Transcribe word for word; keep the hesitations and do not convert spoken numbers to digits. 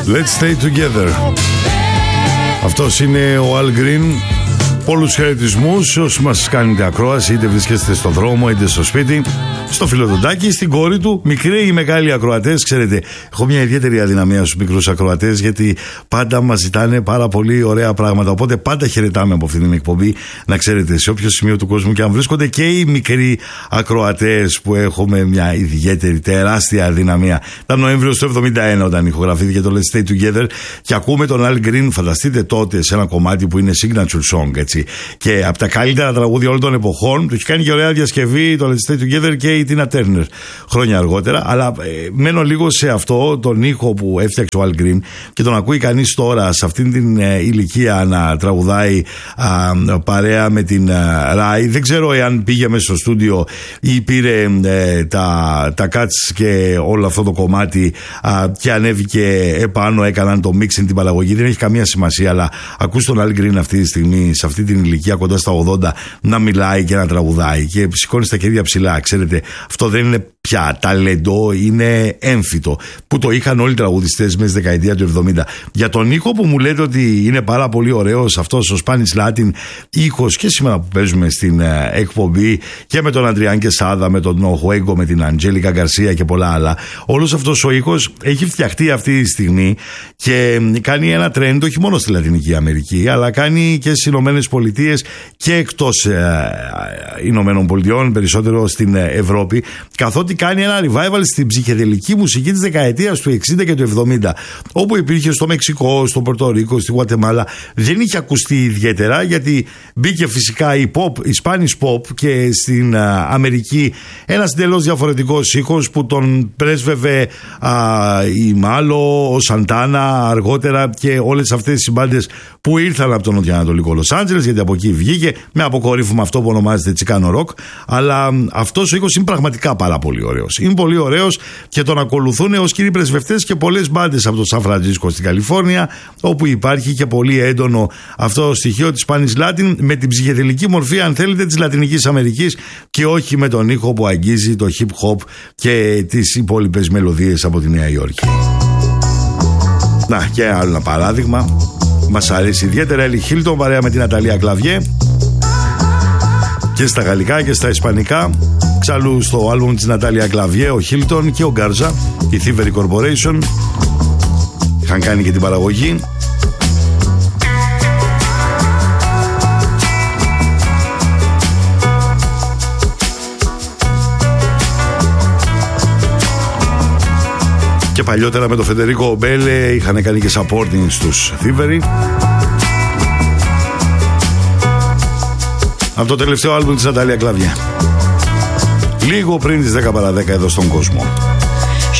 Let's stay together. Αυτός είναι ο Al Green. Πολλούς χαιρετισμούς όσοι μας κάνετε ακρόαση, είτε βρίσκεστε στον δρόμο είτε στο σπίτι, στο Φιλοδοντάκι, στην κόρη του, μικροί ή μεγάλοι ακροατές. Ξέρετε, έχω μια ιδιαίτερη αδυναμία στους μικρούς ακροατές, γιατί πάντα μας ζητάνε πάρα πολύ ωραία πράγματα. Οπότε πάντα χαιρετάμε από αυτή την εκπομπή, να ξέρετε, σε όποιο σημείο του κόσμου και αν βρίσκονται, και οι μικροί ακροατές που έχουμε μια ιδιαίτερη, τεράστια αδυναμία. Ήταν Νοέμβριος του εβδομήντα ένα όταν ηχογραφήθηκε το Let's Stay Together και ακούμε τον Al Green, φανταστείτε τότε, σε ένα κομμάτι που είναι signature song, έτσι. Και από τα καλύτερα τραγούδια όλων των εποχών. Του έχει κάνει και ωραία διασκευή το Let's Stay Together και η Tina Turner χρόνια αργότερα. Αλλά ε, μένω λίγο σε αυτό τον ήχο που έφτιαξε ο Al Green και τον ακούει κανείς τώρα σε αυτήν την ε, ηλικία να τραγουδάει α, παρέα με την Rai. Δεν ξέρω εάν πήγε μέσα στο στούντιο ή πήρε ε, τα, τα cuts και όλο αυτό το κομμάτι α, και ανέβηκε επάνω, έκαναν το mixing, την παραγωγή. Δεν έχει καμία σημασία, αλλά ακούς τον Al Green αυτή τη στιγμή, σε αυτή την ηλικία κοντά στα ογδόντα, να μιλάει και να τραγουδάει και σηκώνει τα χέρια ψηλά. Ξέρετε, αυτό δεν είναι πια ταλέντο, είναι έμφυτο, που το είχαν όλοι οι τραγουδιστές μέσα στη δεκαετία του εβδομήντα. Για τον ήχο που μου λέτε ότι είναι πάρα πολύ ωραίος αυτός ο Spanish Latin ήχος, και σήμερα που παίζουμε στην ε, εκπομπή, και με τον Αντριάν Κεσάδα, με τον Χουέγκο, με την Αντζέλικα Γκαρσία και πολλά άλλα, όλος αυτός ο ήχος έχει φτιαχτεί αυτή τη στιγμή και κάνει ένα trend όχι μόνο στη Λατινική Αμερική, αλλά κάνει και στις Ηνωμένες Πολιτείες και εκτός ε, Ηνωμένων Πολιτειών, περισσότερο στην Ευρώπη, καθότι κάνει ένα revival στην ψυχεδελική μουσική της δεκαετίας του εξήντα και του εβδομήντα, όπου υπήρχε στο Μεξικό, στο Πορτορίκο, στη Γουατεμάλα. Δεν είχε ακουστεί ιδιαίτερα, γιατί μπήκε φυσικά η pop, η Spanish pop, και στην α, Αμερική ένας εντελώς διαφορετικός ήχος που τον πρέσβευε α, η Μάλο, ο Σαντάνα αργότερα και όλες αυτές οι μπάντες που ήρθαν από τον νοτιοανατολικό Λος Άντζελες, γιατί από εκεί βγήκε, με αποκορύφωμα αυτό που ονομάζεται Τσικάνο Ροκ. Αλλά αυτός ο ήχος είναι πραγματικά πάρα πολύ ωραίος. Είναι πολύ ωραίος και τον ακολουθούν ως κύριοι πρεσβευτές και πολλές μπάντες από το Σαν Φραντζίσκο στην Καλιφόρνια, όπου υπάρχει και πολύ έντονο αυτό το στοιχείο της Spanish Latin, με την ψυχεδελική μορφή, αν θέλετε, της Λατινικής Αμερικής, και όχι με τον ήχο που αγγίζει το hip hop και τις υπόλοιπες μελωδίες από τη Νέα Υόρκη. Να, και άλλο ένα παράδειγμα. Μας αρέσει ιδιαίτερα Έλλη Χίλτον παρέα με την Ναταλία Κλαβιέ, και στα γαλλικά και στα ισπανικά. Ξαλού στο άλμπουμ της Νατάλια Κλαβιέ, ο Χίλτον και ο Γκάρζα, η Thievery Corporation, είχαν κάνει και την παραγωγή. Και παλιότερα με τον Φεντερίκο Μπέλε είχαν κάνει και supporting στους Thievery. Από το τελευταίο άλμπουμ της Νατάλια Κλαβιέ, λίγο πριν τις δέκα παρά δέκα εδώ στον κόσμο.